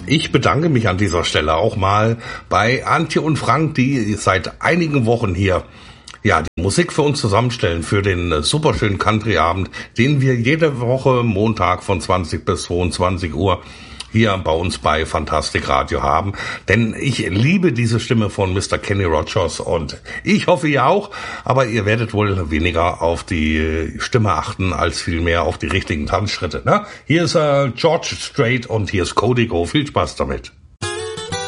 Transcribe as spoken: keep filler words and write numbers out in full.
Ich bedanke mich an dieser Stelle auch mal bei Antje und Frank, die seit einigen Wochen hier ja die Musik für uns zusammenstellen für den superschönen Country-Abend, den wir jede Woche Montag von zwanzig bis zweiundzwanzig Uhr hier bei uns bei Fantastic Radio haben. Denn ich liebe diese Stimme von Mister Kenny Rogers und ich hoffe ihr auch, aber ihr werdet wohl weniger auf die Stimme achten, als vielmehr auf die richtigen Tanzschritte. Ne? Hier ist äh, George Strait und hier ist Cody Go. Viel Spaß damit.